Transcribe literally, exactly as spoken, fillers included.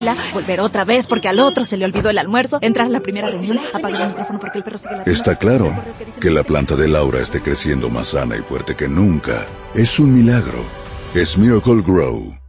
volver otra vez porque al otro se le olvidó el almuerzo, entrar a la primera reunión, apagar el micrófono porque el perro sigue la... Está claro que la planta de Laura esté creciendo más sana y fuerte que nunca. Es un milagro. Es Miracle Grow.